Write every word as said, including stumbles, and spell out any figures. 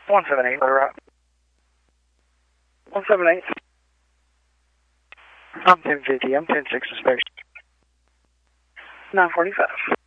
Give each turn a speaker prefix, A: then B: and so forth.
A: one seven eight, we're out. one seven eight. I'm ten fifty, I'm ten six suspicious. nine forty-five.